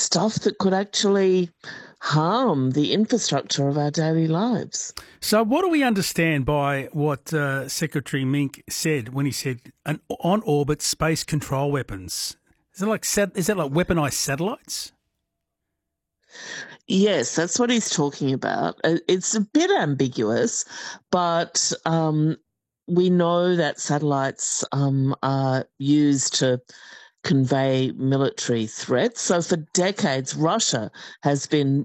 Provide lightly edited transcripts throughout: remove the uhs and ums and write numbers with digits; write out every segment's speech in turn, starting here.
stuff that could actually harm the infrastructure of our daily lives. So what do we understand by what Secretary Mink said when he said an on-orbit space control weapons? Is that like weaponized satellites? Yes, that's what he's talking about. It's a bit ambiguous, but we know that satellites are used to convey military threats. So for decades, Russia has been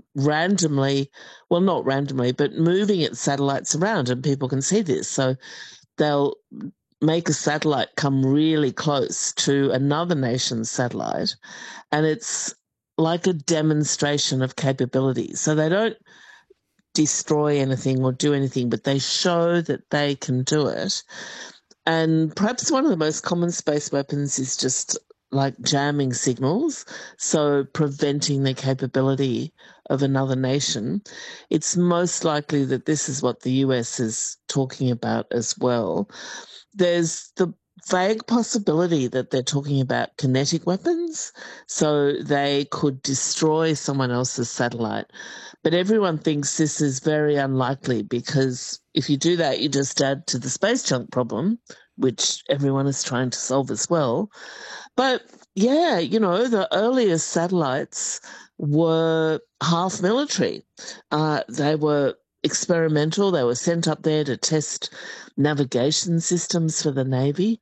not randomly, but moving its satellites around, and people can see this. So they'll make a satellite come really close to another nation's satellite, and it's like a demonstration of capability. So they don't destroy anything or do anything, but they show that they can do it. And perhaps one of the most common space weapons is just like jamming signals, so preventing the capability of another nation. It's most likely that this is what the US is talking about as well. There's the vague possibility that they're talking about kinetic weapons, so they could destroy someone else's satellite. But everyone thinks this is very unlikely because if you do that, you just add to the space junk problem, which everyone is trying to solve as well. But yeah, the earliest satellites were half military. They were experimental. They were sent up there to test navigation systems for the Navy.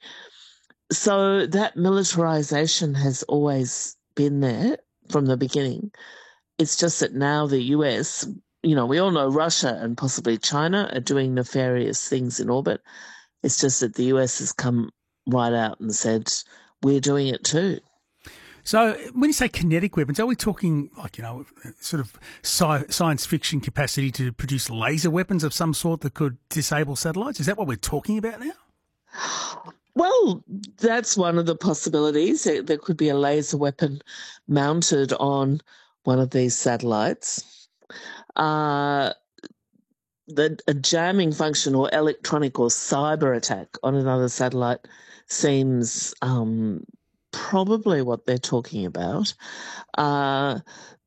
So that militarization has always been there from the beginning. It's just that now the US, we all know Russia and possibly China are doing nefarious things in orbit. It's just that the US has come right out and said, we're doing it too. So when you say kinetic weapons, are we talking like, sort of science fiction capacity to produce laser weapons of some sort that could disable satellites? Is that what we're talking about now? Well, that's one of the possibilities. There could be a laser weapon mounted on one of these satellites. A jamming function or electronic or cyber attack on another satellite seems probably what they're talking about. An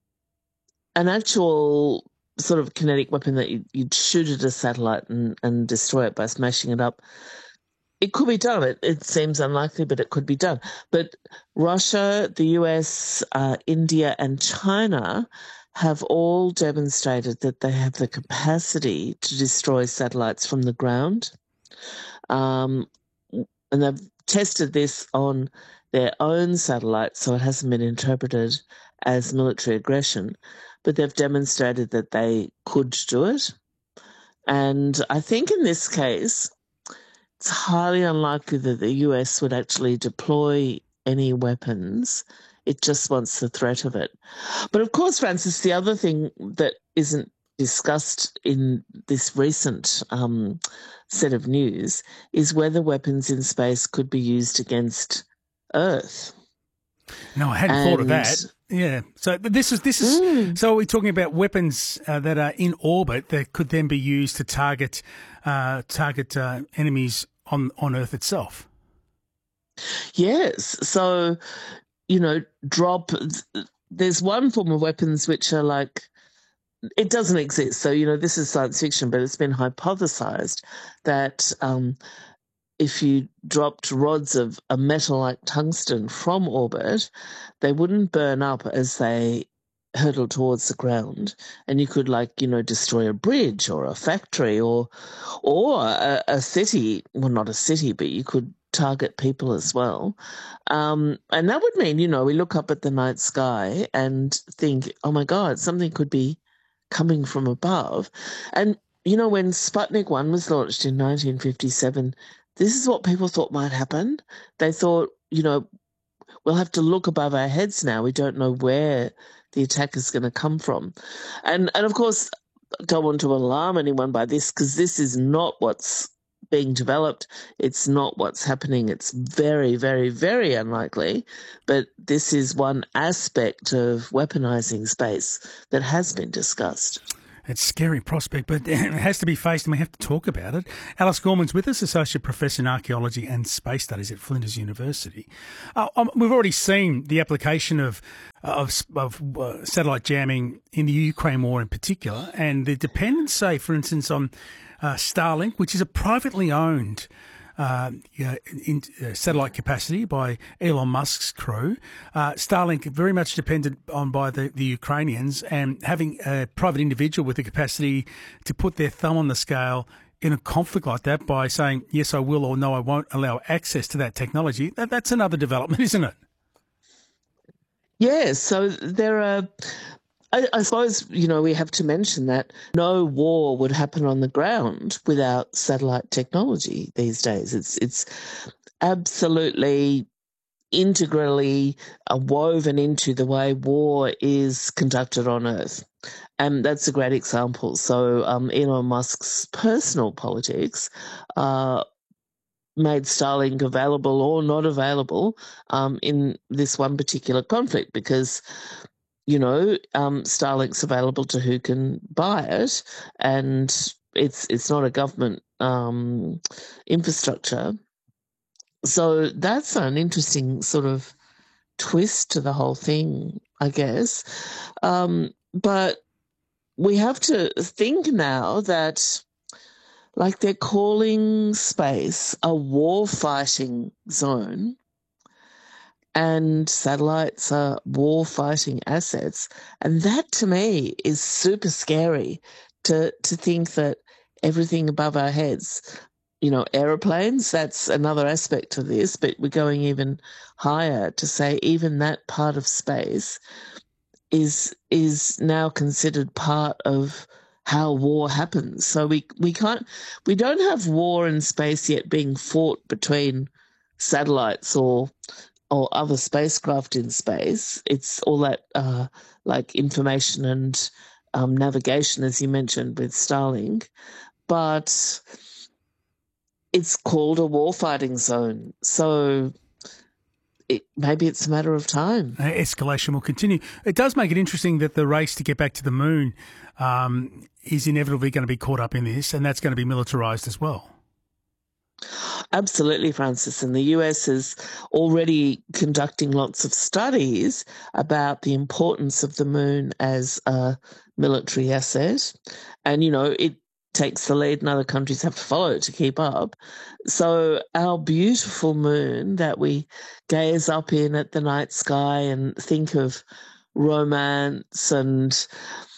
actual sort of kinetic weapon that you'd shoot at a satellite and destroy it by smashing it up, it could be done. It seems unlikely, but it could be done. But Russia, the US, India and China have all demonstrated that they have the capacity to destroy satellites from the ground. And they've tested this on their own satellites, so it hasn't been interpreted as military aggression, but they've demonstrated that they could do it. And I think in this case, it's highly unlikely that the US would actually deploy any weapons. It just wants the threat of it. But of course, Francis, the other thing that isn't discussed in this recent set of news is whether weapons in space could be used against Earth. No, I hadn't thought of that. Yeah. So this is. So we're talking about weapons that are in orbit that could then be used to target enemies on Earth itself. Yes. So, there's one form of weapons which are like, it doesn't exist. So, this is science fiction, but it's been hypothesized that if you dropped rods of a metal like tungsten from orbit, they wouldn't burn up as they hurtle towards the ground, and you could destroy a bridge or a factory or a city. Well, not a city, but you could target people as well. And that would mean, we look up at the night sky and think, oh my God, something could be coming from above. And, when Sputnik 1 was launched in 1957, this is what people thought might happen. They thought, we'll have to look above our heads now. We don't know where the attack is going to come from. And of course, I don't want to alarm anyone by this because this is not what's being developed. It's not what's happening. It's very, very, very unlikely. But this is one aspect of weaponizing space that has been discussed. It's a scary prospect, but it has to be faced and we have to talk about it. Alice Gorman's with us, Associate Professor in Archaeology and Space Studies at Flinders University. We've already seen the application of satellite jamming in the Ukraine war in particular, and the dependence, say, for instance, on Starlink, which is a privately owned satellite capacity by Elon Musk's crew. Starlink very much depended on by the Ukrainians, and having a private individual with the capacity to put their thumb on the scale in a conflict like that by saying, yes, I will, or no, I won't allow access to that technology, that's another development, isn't it? Yes, so there are... I suppose, we have to mention that no war would happen on the ground without satellite technology these days. It's absolutely integrally woven into the way war is conducted on Earth. And that's a great example. So Elon Musk's personal politics made Starlink available or not available in this one particular conflict because Starlink's available to who can buy it, and it's not a government infrastructure. So that's an interesting sort of twist to the whole thing, I guess. But we have to think now that, like, they're calling space a war-fighting zone, and satellites are war-fighting assets. And that, to me, is super scary to think that everything above our heads, aeroplanes, that's another aspect of this, but we're going even higher to say even that part of space is now considered part of how war happens. So we don't have war in space yet being fought between satellites or other spacecraft in space. It's all that like information and navigation, as you mentioned, with Starlink. But it's called a warfighting zone. So maybe it's a matter of time. Escalation will continue. It does make it interesting that the race to get back to the moon is inevitably going to be caught up in this, and that's going to be militarised as well. Absolutely, Francis. And the US is already conducting lots of studies about the importance of the moon as a military asset. And, it takes the lead and other countries have to follow to keep up. So our beautiful moon that we gaze up in at the night sky and think of romance and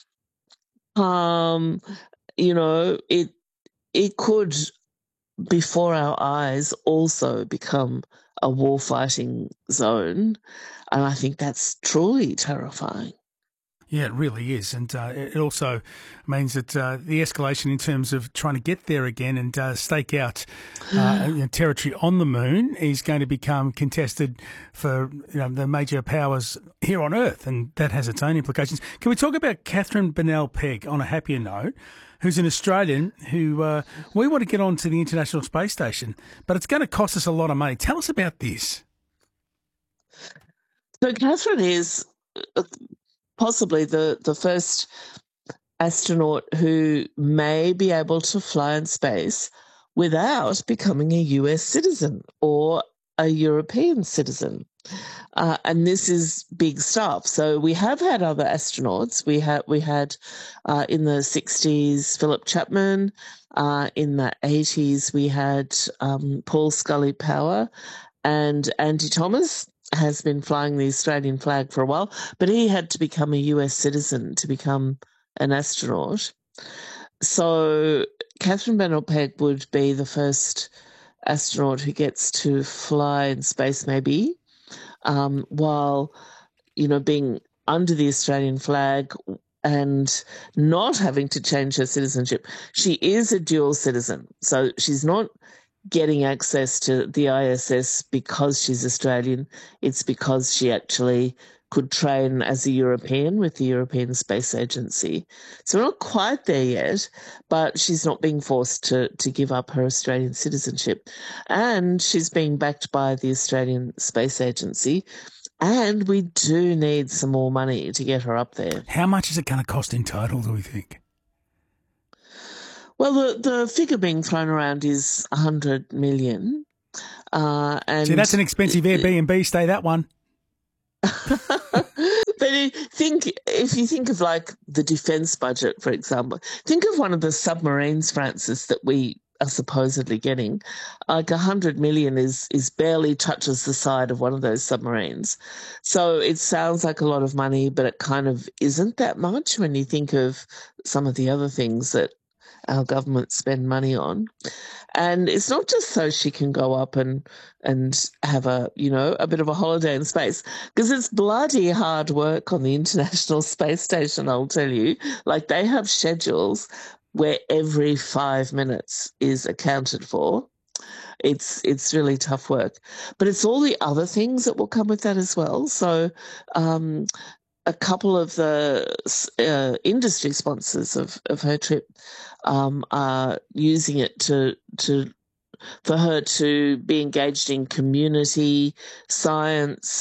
it could, before our eyes, also become a war-fighting zone. And I think that's truly terrifying. Yeah, it really is. And it also means that the escalation in terms of trying to get there again and stake out territory on the moon is going to become contested for the major powers here on Earth, and that has its own implications. Can we talk about Catherine Bennell-Pegg on a happier note, who's an Australian who we want to get onto the International Space Station, but it's going to cost us a lot of money. Tell us about this. So Catherine is possibly the first astronaut who may be able to fly in space without becoming a US citizen or a European citizen. And this is big stuff. So we have had other astronauts. We had in the 60s Philip Chapman. In the 80s we had Paul Scully-Power, and Andy Thomas has been flying the Australian flag for a while, but he had to become a US citizen to become an astronaut. So Catherine Bennell-Pegg would be the first astronaut who gets to fly in space, maybe, while, being under the Australian flag and not having to change her citizenship. She is a dual citizen, so she's not getting access to the ISS because she's Australian. It's because she actually could train as a European with the European Space Agency. So we're not quite there yet, but she's not being forced to give up her Australian citizenship. And she's being backed by the Australian Space Agency. And we do need some more money to get her up there. How much is it going to cost in total, do we think? Well, the figure being thrown around is 100 million. And see, that's an expensive Airbnb stay, that one. But if you think of like the defence budget, for example, think of one of the submarines, Francis, that we are supposedly getting. Like 100 million is barely touches the side of one of those submarines. So it sounds like a lot of money, but it kind of isn't that much when you think of some of the other things that our government spend money on. And it's not just so she can go up and have a bit of a holiday in space, because it's bloody hard work on the International Space Station, I'll tell you. Like, they have schedules where every 5 minutes is accounted for. It's really tough work. But it's all the other things that will come with that as well. So a couple of the industry sponsors of her trip are using it for her to be engaged in community science,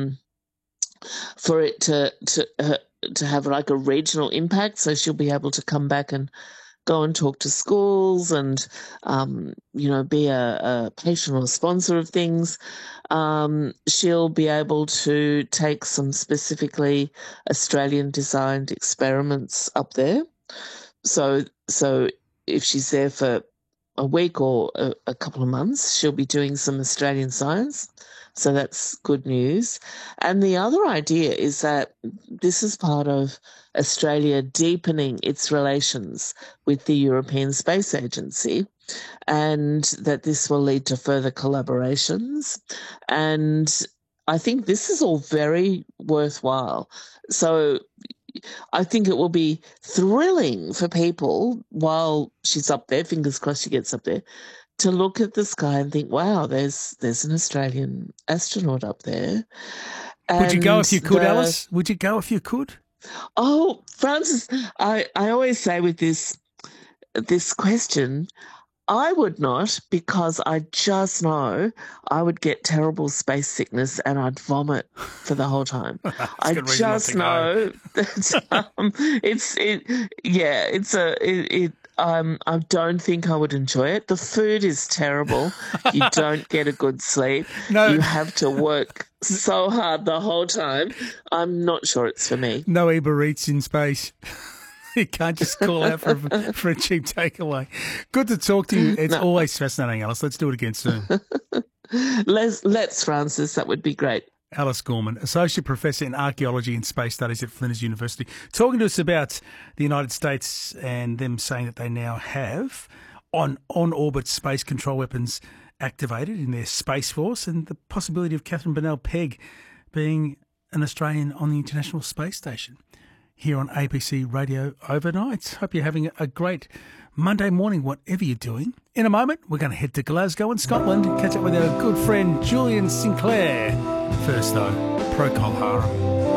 for it to have like a regional impact. So she'll be able to come back and go and talk to schools and, be a patron or sponsor of things. She'll be able to take some specifically Australian-designed experiments up there. So if she's there for a week or a couple of months, she'll be doing some Australian science. So that's good news. And the other idea is that this is part of Australia deepening its relations with the European Space Agency, and that this will lead to further collaborations. And I think this is all very worthwhile. So I think it will be thrilling for people while she's up there, fingers crossed she gets up there, to look at the sky and think, wow, there's an Australian astronaut up there. Would you go if you could, Alice? Would you go if you could? Oh, Francis, I always say with this question, I would not, because I just know I would get terrible space sickness and I'd vomit for the whole time. I just know that I don't think I would enjoy it. The food is terrible. You don't get a good sleep. No. You have to work so hard the whole time. I'm not sure it's for me. No Uber Eats in space. You can't just call out for a cheap takeaway. Good to talk to you. It's always fascinating, Alice. Let's do it again soon. Let's, Francis. That would be great. Alice Gorman, Associate Professor in Archaeology and Space Studies at Flinders University, talking to us about the United States and them saying that they now have on-orbit space control weapons activated in their Space Force, and the possibility of Catherine Burnell-Pegg being an Australian on the International Space Station. Here on ABC Radio Overnight. Hope you're having a great Monday morning, whatever you're doing. In a moment, we're going to head to Glasgow in Scotland and catch up with our good friend Julian Sinclair. First, though, Procol Harum.